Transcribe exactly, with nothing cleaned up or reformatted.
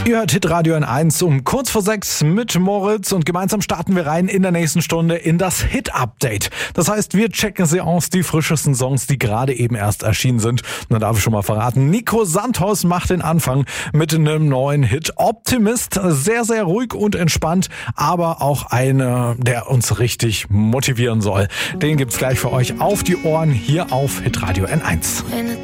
Ihr hört Hitradio N eins um kurz vor sechs mit Moritz und gemeinsam starten wir rein in der nächsten Stunde in das Hit-Update. Das heißt, wir checken sie aus, die frischesten Songs, die gerade eben erst erschienen sind. Und dann darf ich schon mal verraten, Nico Santos macht den Anfang mit einem neuen Hit. Optimist, sehr, sehr ruhig und entspannt, aber auch einer, der uns richtig motivieren soll. Den gibt's gleich für euch auf die Ohren hier auf Hitradio N eins.